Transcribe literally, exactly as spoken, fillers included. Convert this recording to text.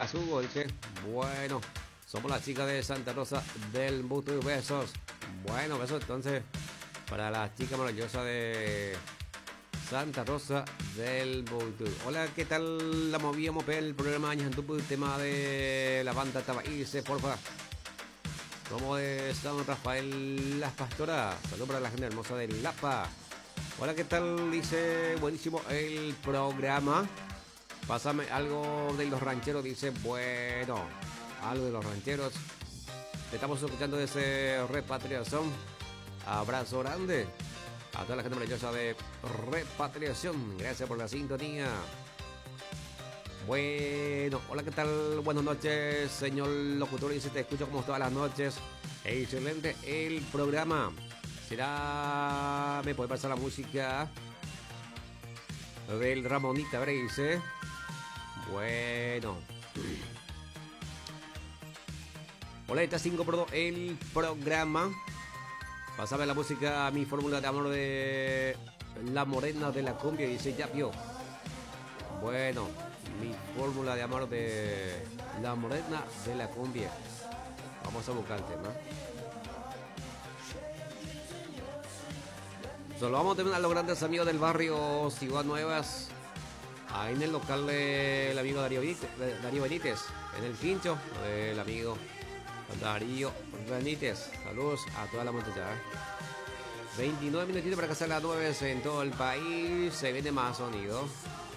Hola, Hugo, dice. Bueno, somos las chicas de Santa Rosa del Butu. Besos. Bueno, besos entonces para la chica maravillosa de Santa Rosa del Butu. Hola, ¿qué tal? La movíamos el programa Añantupu, el tema de la banda Tabaíse, porfa. Somos de San Rafael Las Pastoras. Saludos para la gente hermosa de Lapa. Hola, ¿qué tal? Dice, buenísimo el programa. Pásame algo de los rancheros. Dice, bueno, algo de los rancheros. Te estamos escuchando desde Repatriación. Abrazo grande a toda la gente maravillosa de Repatriación. Gracias por la sintonía. Bueno, hola, ¿qué tal? Buenas noches, señor locutor. Dice, te escucho como todas las noches. Excelente el programa. ¿Será? ¿Me puede pasar la música del Ramonita Brace? Bueno. Hola, está cinco por dos el programa. Pásame la música a mi fórmula de amor de La Morena de la Cumbia. Dice, ya vio. Bueno, mi fórmula de amor de La Morena de la Cumbia. Vamos a buscar el tema. Solo vamos a tener a los grandes amigos del barrio Ciudad Nuevas. Ahí en el local del amigo Darío Benítez, Darío Benítez, en el quincho del amigo Darío Benítez. Saludos a toda la montaña. veintinueve minutitos para que sean las nueve en todo el país. Se viene más sonido.